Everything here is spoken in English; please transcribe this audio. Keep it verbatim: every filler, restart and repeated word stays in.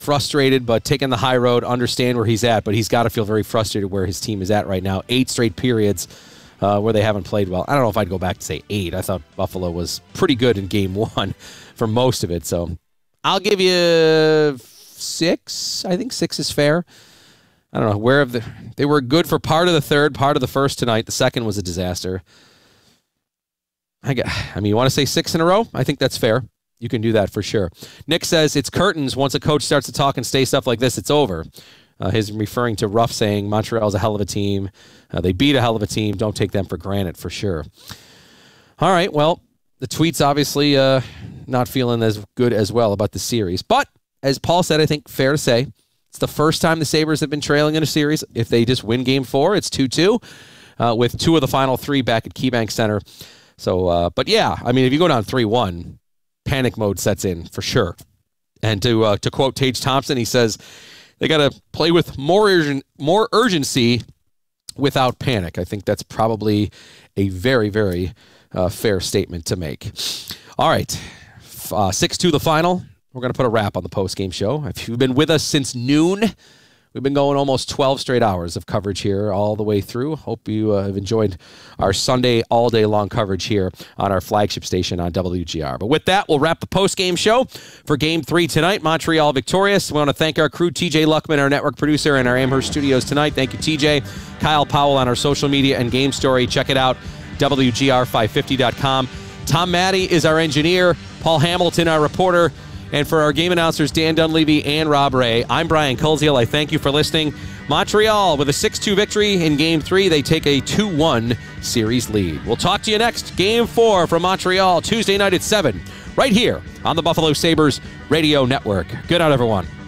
frustrated, but taking the high road, understand where he's at, but he's got to feel very frustrated where his team is at right now. Eight straight periods uh, where they haven't played well. I don't know if I'd go back to say eight. I thought Buffalo was pretty good in game one for most of it. So I'll give you six. I think six is fair. I don't know. Where have the, they were good for part of the third, part of the first tonight. The second was a disaster. I, got, I mean, you want to say six in a row? I think that's fair. You can do that for sure. Nick says it's curtains. Once a coach starts to talk and say stuff like this, it's over. Uh, his referring to Ruff saying Montreal's a hell of a team. Uh, they beat a hell of a team. Don't take them for granted for sure. All right, well, the tweet's obviously uh, not feeling as good as well about the series. But as Paul said, I think fair to say, it's the first time the Sabres have been trailing in a series. If they just win game four, it's two two uh, with two of the final three back at KeyBank Center. So, uh, but yeah, I mean, if you go down three one, panic mode sets in for sure. And to uh, to quote Tage Thompson, he says they got to play with more urgent, more urgency without panic. I think that's probably a very, very uh, fair statement to make. All right, uh, six two the final. We're going to put a wrap on the post-game show. If you've been with us since noon, we've been going almost twelve straight hours of coverage here all the way through. Hope you uh, have enjoyed our Sunday all-day-long coverage here on our flagship station on W G R. But with that, we'll wrap the post-game show for Game three tonight. Montreal victorious. We want to thank our crew, T J Luckman, our network producer, in our Amherst studios tonight. Thank you, T J. Kyle Powell on our social media and Game Story. Check it out, W G R five fifty dot com. Tom Maddie is our engineer. Paul Hamilton, our reporter. And for our game announcers, Dan Dunleavy and Rob Ray, I'm Brian Koziel. I thank you for listening. Montreal with a six two victory in Game three. They take a two one series lead. We'll talk to you next. Game four from Montreal, Tuesday night at seven, right here on the Buffalo Sabres Radio Network. Good night, everyone.